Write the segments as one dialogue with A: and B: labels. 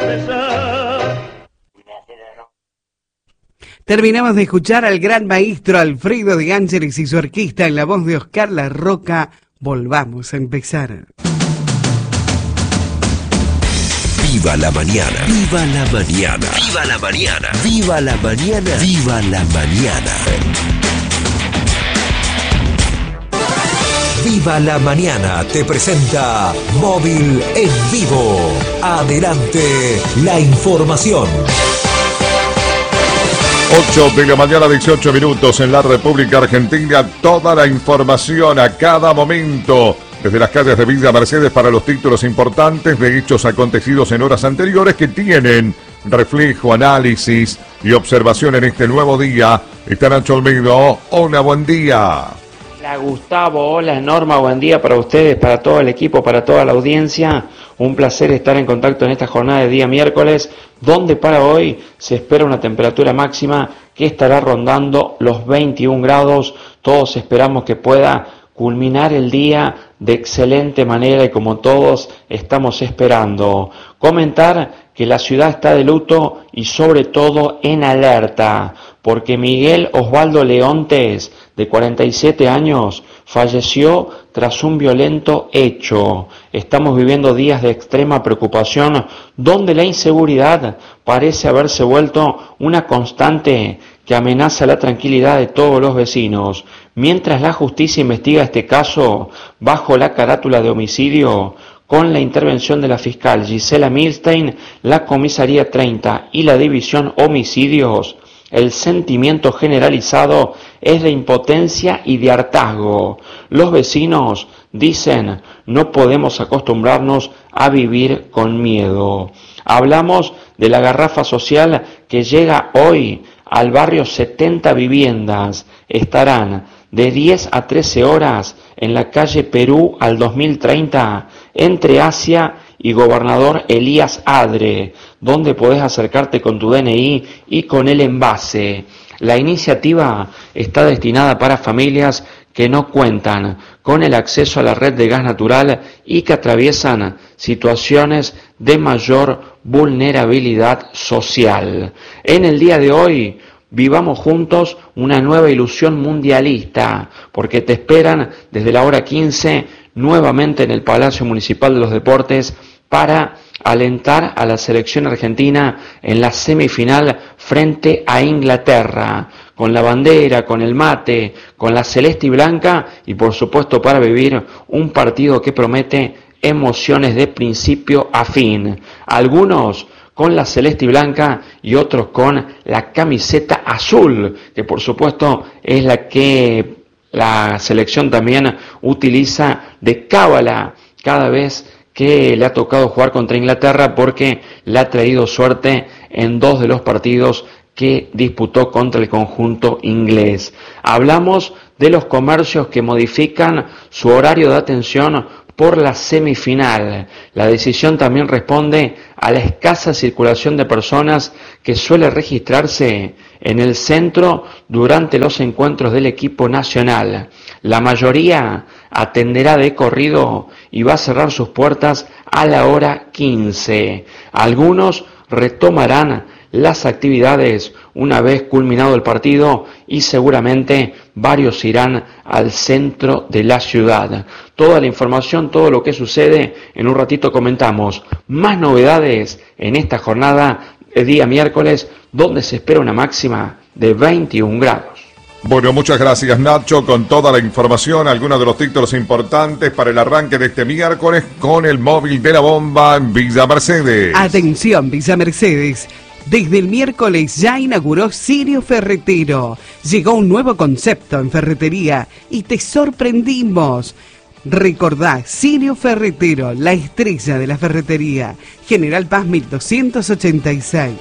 A: besar.
B: Terminamos de escuchar al gran maestro Alfredo de Ángeles y su orquesta en la voz de Oscar La Roca. Volvamos a empezar.
C: Viva la mañana, viva la mañana, viva la mañana, viva la mañana, viva la mañana. Viva la mañana te presenta Móvil en Vivo. Adelante la información.
D: 8 de la mañana, 18 minutos en la República Argentina. Toda la información a cada momento desde las calles de Villa Mercedes para los títulos importantes de hechos acontecidos en horas anteriores que tienen reflejo, análisis y observación en este nuevo día. Está Nacho Olmedo. Hola, buen día.
E: Hola Gustavo, hola Norma, buen día para ustedes, para todo el equipo, para toda la audiencia. Un placer estar en contacto en esta jornada de día miércoles, donde para hoy se espera una temperatura máxima que estará rondando los 21 grados. Todos esperamos que pueda culminar el día de excelente manera y como todos estamos esperando. Comentar que la ciudad está de luto y sobre todo en alerta, porque Miguel Osvaldo Leontes, de 47 años, falleció tras un violento hecho. Estamos viviendo días de extrema preocupación, donde la inseguridad parece haberse vuelto una constante que amenaza la tranquilidad de todos los vecinos. Mientras la justicia investiga este caso bajo la carátula de homicidio, con la intervención de la fiscal Gisela Milstein, la comisaría 30 y la división homicidios, el sentimiento generalizado es de impotencia y de hartazgo. Los vecinos dicen, no podemos acostumbrarnos a vivir con miedo. Hablamos de la garrafa social que llega hoy al barrio 70 viviendas. Estarán de 10 a 13 horas en la calle Perú al 2030, entre Asia y Gobernador Elías Adre, donde podés acercarte con tu DNI y con el envase. La iniciativa está destinada para familias que no cuentan con el acceso a la red de gas natural y que atraviesan situaciones de mayor vulnerabilidad social. En el día de hoy, vivamos juntos una nueva ilusión mundialista, porque te esperan desde la hora 15 nuevamente en el Palacio Municipal de los Deportes para alentar a la selección argentina en la semifinal frente a Inglaterra, con la bandera, con el mate, con la celeste y blanca y por supuesto para vivir un partido que promete emociones de principio a fin. Algunos con la celeste y blanca y otros con la camiseta azul, que por supuesto es la que la selección también utiliza de cábala cada vez que le ha tocado jugar contra Inglaterra, porque le ha traído suerte en 2 de los partidos que disputó contra el conjunto inglés. Hablamos de los comercios que modifican su horario de atención por la semifinal. La decisión también responde a la escasa circulación de personas que suele registrarse en el centro durante los encuentros del equipo nacional. La mayoría atenderá de corrido y va a cerrar sus puertas a la hora 15. Algunos retomarán las actividades una vez culminado el partido y seguramente varios irán al centro de la ciudad. Toda la información, todo lo que sucede, en un ratito comentamos. Más novedades en esta jornada de día miércoles, donde se espera una máxima de 21 grados.
D: Bueno, muchas gracias Nacho con toda la información, algunos de los títulos importantes para el arranque de este miércoles con el móvil de la bomba en Villa Mercedes.
B: Atención Villa Mercedes, desde el miércoles ya inauguró Sirio Ferretero. Llegó un nuevo concepto en ferretería y te sorprendimos. Recordá, Sirio Ferretero, la estrella de la ferretería, General Paz 1286.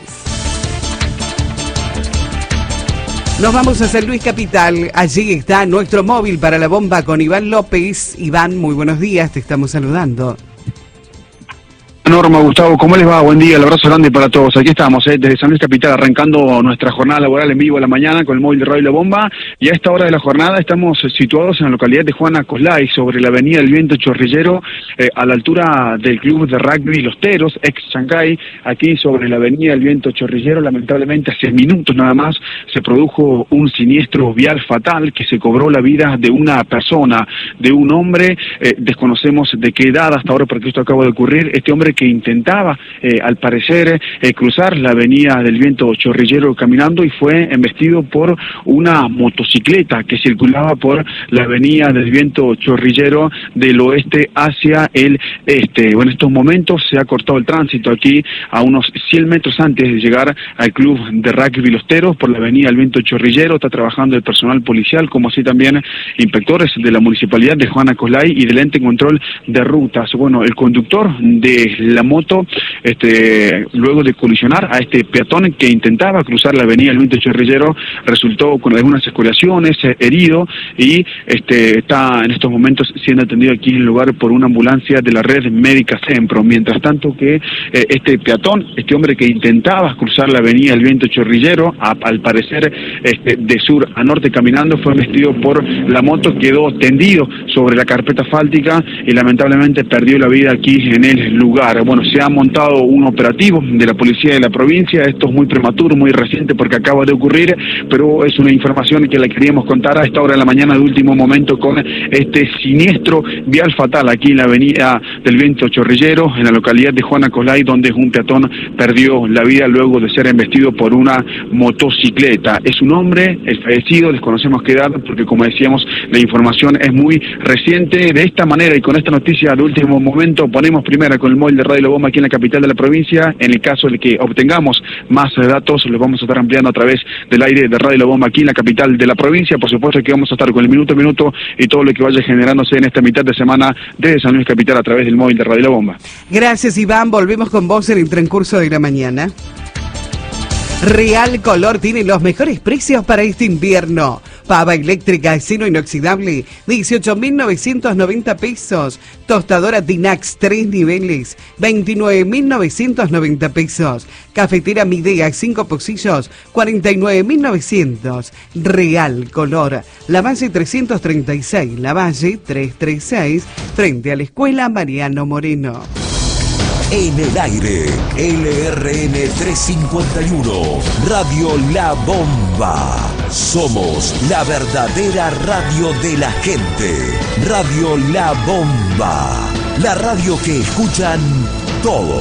B: Nos vamos a San Luis Capital, allí está nuestro móvil para la bomba con Iván López. Iván, muy buenos días, te estamos saludando.
A: Norma, Gustavo, ¿cómo les va? Buen día, el abrazo grande para todos. Aquí estamos, desde San Luis Capital, arrancando nuestra jornada laboral en vivo a la mañana con el móvil de Radio La Bomba. Y a esta hora de la jornada estamos situados en la localidad de Juana Coslay, sobre la avenida El Viento Chorrillero, a la altura del club de rugby Los Teros, ex Chancay. Aquí sobre la avenida El Viento Chorrillero, lamentablemente hace minutos nada más, se produjo un siniestro vial fatal que se cobró la vida de una persona, de un hombre, desconocemos de qué edad hasta ahora porque esto acaba de ocurrir. Este hombre que intentaba, al parecer, cruzar la avenida del Viento Chorrillero caminando y fue embestido por una motocicleta que circulaba por la avenida del Viento Chorrillero del oeste hacia el este. Bueno, en estos momentos se ha cortado el tránsito aquí a unos 100 metros antes de llegar al club de rugby Los Teros por la avenida del Viento Chorrillero. Está trabajando el personal policial, como así también inspectores de la municipalidad de Juana Coslay y del ente control de rutas. Bueno, el conductor de la moto, luego de colisionar a este peatón que intentaba cruzar la avenida del Viento Chorrillero, resultó con algunas escoriaciones, herido, y está en estos momentos siendo atendido aquí en el lugar por una ambulancia de la red médica Sempro. Mientras tanto que este peatón, este hombre que intentaba cruzar la avenida del Viento Chorrillero, al parecer de sur a norte caminando, fue embestido por la moto, quedó tendido sobre la carpeta asfáltica y lamentablemente perdió la vida aquí en el lugar. Bueno, se ha montado un operativo de la policía de la provincia. Esto es muy prematuro, muy reciente porque acaba de ocurrir, pero es una información que la queríamos contar a esta hora de la mañana de último momento con este siniestro vial fatal aquí en la avenida del Viento Chorrillero, en la localidad de Juana Coslay, donde un peatón perdió la vida luego de ser embestido por una motocicleta. Es un hombre, el fallecido, desconocemos qué edad porque, como decíamos, la información es muy reciente. De esta manera y con esta noticia de último momento ponemos primera con el móvil de Radio La Bomba aquí en la capital de la provincia. En el caso de que obtengamos más datos, los vamos a estar ampliando a través del aire de Radio La Bomba aquí en la capital de la provincia. Por supuesto que vamos a estar con el minuto a minuto y todo lo que vaya generándose en esta mitad de semana desde San Luis Capital a través del móvil de Radio La Bomba.
B: Gracias, Iván. Volvemos con vos en el transcurso de la mañana. Real Color tiene los mejores precios para este invierno. Pava eléctrica acero inoxidable, 18.990 pesos. Tostadora Dinax 3 niveles, 29.990 pesos. Cafetera Midea 5 pocillos, 49.900. Real Color, Lavalle 336, Lavalle 336, frente a la Escuela Mariano Moreno.
C: En el aire, LRN 351, Radio La Bomba. Somos la verdadera radio de la gente. Radio La Bomba, la radio que escuchan todos.